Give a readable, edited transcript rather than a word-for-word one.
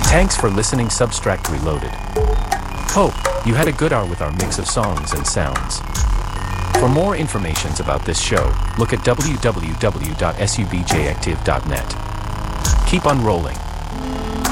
Thanks for listening Substract Reloaded. Hope you had a good hour with our mix of songs and sounds. For more information about this show, look at www.subjactive.net. Keep on rolling.